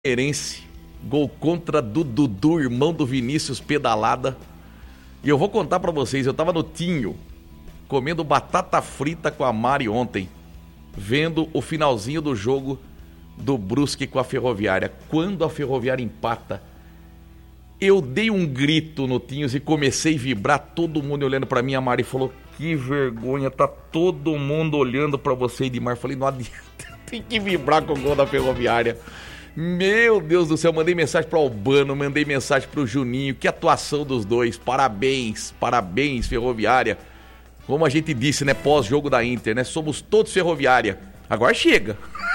Palmeirense, gol contra do Dudu, irmão do Vinícius Pedalada. E eu vou contar pra vocês, eu tava no Tinho, comendo batata frita com a Mari ontem, vendo o finalzinho do jogo do Brusque com a Ferroviária. Quando a Ferroviária empata, eu dei um grito no Tinhos e comecei a vibrar, todo mundo olhando pra mim. A Mari falou, que vergonha, tá todo mundo olhando pra você, Edmar. Falei, não adianta, tem que vibrar com o gol da Ferroviária. Meu Deus do céu, mandei mensagem pro Albano, mandei mensagem pro Juninho, que atuação dos dois, parabéns, parabéns Ferroviária. Como a gente disse, né, pós-jogo da Inter, né, somos todos Ferroviária. Agora chega,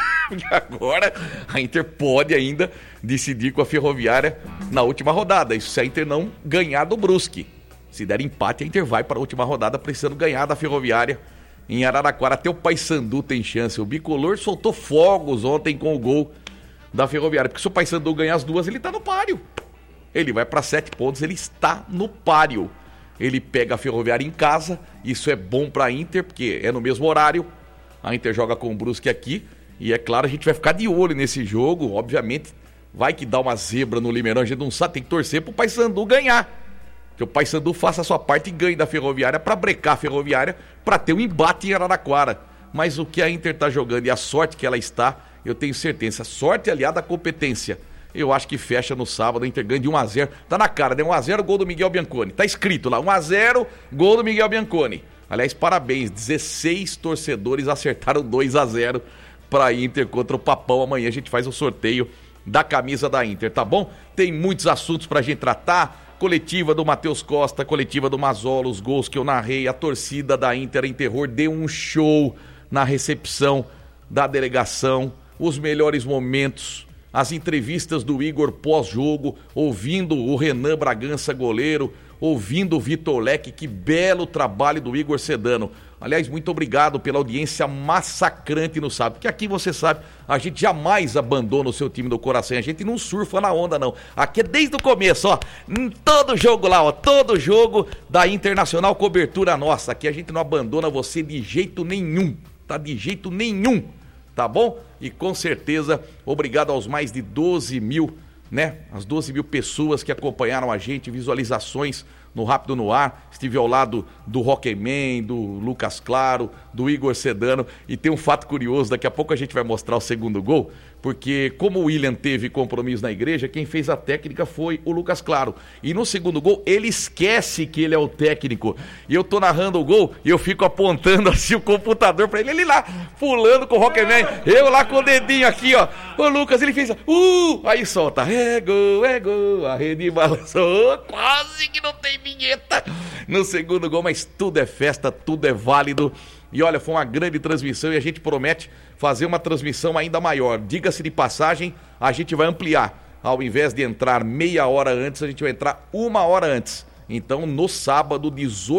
agora a Inter pode ainda decidir com a Ferroviária na última rodada, isso se a Inter não ganhar do Brusque. Se der empate, a Inter vai para a última rodada precisando ganhar da Ferroviária em Araraquara. Até o Paysandu tem chance, o Bicolor soltou fogos ontem com o gol da Ferroviária, porque se o Paysandu ganhar as duas, ele tá no páreo. Ele vai para 7 pontos, ele está no páreo. Ele pega a Ferroviária em casa, isso é bom pra Inter, porque é no mesmo horário. A Inter joga com o Brusque aqui, e é claro, a gente vai ficar de olho nesse jogo. Obviamente, vai que dá uma zebra no Limeirão, a gente não sabe, tem que torcer pro Paysandu ganhar. Que o Paysandu faça a sua parte e ganhe da Ferroviária pra brecar a Ferroviária, pra ter um embate em Araraquara. Mas o que a Inter tá jogando e a sorte que ela está, eu tenho certeza, sorte aliada à competência. Eu acho que fecha no sábado, a Inter ganha de 1-0. Tá na cara, né? 1-0, gol do Miguel Bianconi. Tá escrito lá, 1-0, gol do Miguel Bianconi. Aliás, parabéns, 16 torcedores acertaram 2-0 pra Inter contra o Papão. Amanhã a gente faz o sorteio da camisa da Inter, tá bom? Tem muitos assuntos pra gente tratar. Coletiva do Matheus Costa, coletiva do Mazola, os gols que eu narrei. A torcida da Inter em terror deu um show na recepção da delegação. Os melhores momentos, as entrevistas do Igor pós-jogo, ouvindo o Renan Bragança, goleiro, ouvindo o Vitor Leque, que belo trabalho do Igor Sedano. Aliás, muito obrigado pela audiência massacrante no sábado, porque aqui você sabe, a gente jamais abandona o seu time do coração, a gente não surfa na onda não, aqui é desde o começo, ó, em todo jogo lá, ó, todo jogo da Internacional, cobertura nossa, aqui a gente não abandona você de jeito nenhum, tá, de jeito nenhum. Tá bom? E com certeza, obrigado aos mais de 12 mil, né? As 12 mil pessoas que acompanharam a gente, visualizações no Rápido no Ar. Estive ao lado do Rockman, do Lucas Claro, do Igor Sedano. E tem um fato curioso, daqui a pouco a gente vai mostrar o segundo gol, porque como o William teve compromisso na igreja, quem fez a técnica foi o Lucas Claro. E no segundo gol, ele esquece que ele é o técnico. E eu tô narrando o gol e eu fico apontando assim o computador pra ele. Ele lá, pulando com o Rockman. Eu lá com o dedinho aqui, ó. O Lucas, ele fez, aí solta. É gol, a rede balançou. Quase que não tem vinheta no segundo gol, mas tudo é festa, tudo é válido. E olha, foi uma grande transmissão e a gente promete fazer uma transmissão ainda maior. Diga-se de passagem, a gente vai ampliar. Ao invés de entrar meia hora antes, a gente vai entrar 1 hora antes. Então, no sábado,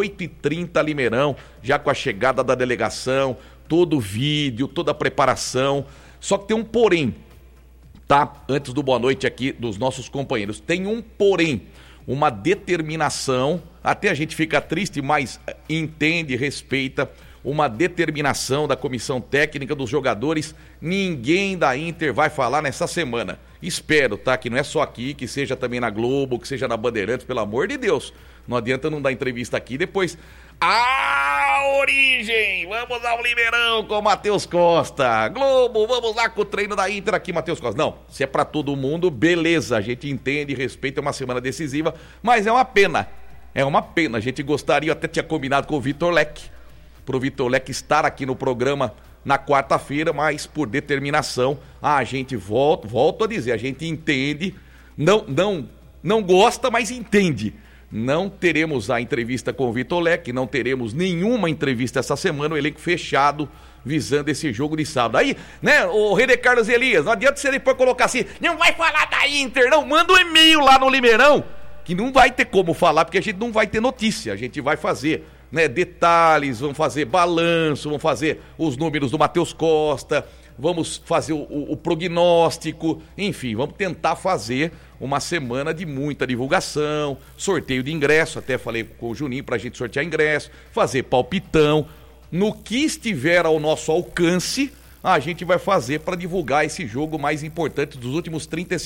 18h30, Limeirão, já com a chegada da delegação, todo o vídeo, toda a preparação. Só que tem um porém, tá? Antes do boa noite aqui dos nossos companheiros. Tem um porém, uma determinação, até a gente fica triste, mas entende, respeita, uma determinação da comissão técnica dos jogadores. Ninguém da Inter vai falar nessa semana. Espero, tá? Que não é só aqui, que seja também na Globo, que seja na Bandeirantes, pelo amor de Deus. Não adianta não dar entrevista aqui e depois... origem! Vamos ao Limeirão com o Matheus Costa. Globo, vamos lá com o treino da Inter aqui, Matheus Costa. Não, se é pra todo mundo, beleza. A gente entende e respeita, é uma semana decisiva, mas é uma pena. É uma pena. A gente gostaria, até tinha combinado com o Vitor Leque, pro Vitor Leque estar aqui no programa na quarta-feira, mas por determinação, a gente volto a dizer, a gente entende, não gosta, mas entende. Não teremos a entrevista com o Vitor Leque, não teremos nenhuma entrevista essa semana, o elenco fechado, visando esse jogo de sábado. Aí, né, o Rei de Carlos Elias, não adianta você depois colocar assim, não vai falar da Inter, não, manda um e-mail lá no Limeirão, que não vai ter como falar, porque a gente não vai ter notícia, a gente vai fazer, né, detalhes, vamos fazer balanço, vamos fazer os números do Matheus Costa, vamos fazer o prognóstico, enfim, vamos tentar fazer uma semana de muita divulgação, sorteio de ingresso, até falei com o Juninho pra gente sortear ingresso, fazer palpitão, no que estiver ao nosso alcance, a gente vai fazer para divulgar esse jogo mais importante dos últimos 35